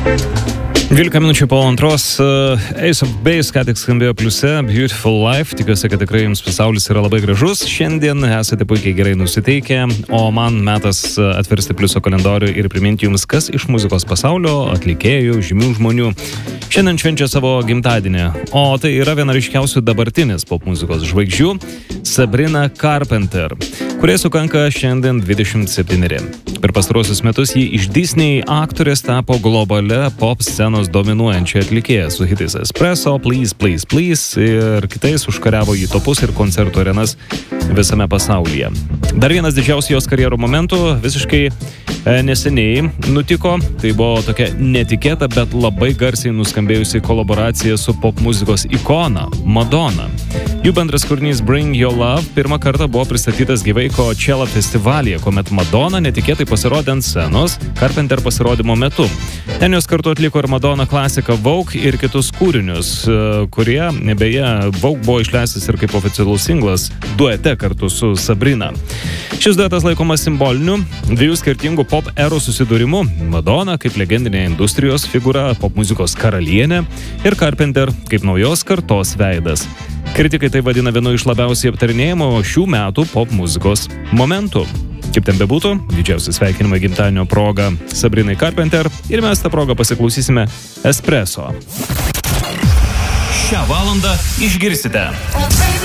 12 minučių po antros Ace of Base ką tik skambėjo pliuse, Beautiful Life. Tikiuosi, kad tikrai jums pasaulis yra labai gražus. Šiandien esate puikiai gerai nusiteikę, o man metas atversti pliuso kalendorių ir priminti jums, kas iš muzikos pasaulio, atlikėjų, žymių žmonių šiandien švenčia savo gimtadienį. O tai yra viena ryškiausių dabartinės popmuzikos žvaigždžių Sabrina Carpenter, kuriai sukanka šiandien 27. Per pastarosius metus ji iš Disney aktorės tapo globalia pop scenos dominuojančia atlikėja su hitais Espresso, Please, Please, Please ir kitais užkariavo į topus ir koncertų arenas visame pasaulyje. Dar vienas didžiausių jos karjerų momentų visiškai neseniai nutiko. Tai buvo tokia netikėta, bet labai garsiai nuskambėjusi kolaboracija su popmuzikos ikona Madonna. Jų bendras kūrinys Bring Your Love pirmą kartą buvo pristatytas gyvai Coachella festivalyje, kuomet Madonna netikėtai pasirodė ant scenos Carpenter pasirodymo metu. Ten jos kartu atliko ir Madonna klasiką Vogue ir kitus kūrinius, kurie, beje, Vogue buvo išleistas ir kaip oficialus singlas duete kartu su Sabrina. Šis duetas laikomas simboliniu dviejų skirtingų pop erų susidūrimų. Madonna kaip legendinė industrijos figūra, popmuzikos karalienė ir Carpenter kaip naujos kartos veidas. Kritikai tai vadina vienu iš labiausiai aptarinėjimo šių metų popmuzikos momentų. Kaip ten bebūtų, didžiausi sveikinimai gimtadienio proga Sabrinai Carpenter ir mes tą progą pasiklausysime Espresso. Šią valandą išgirsite.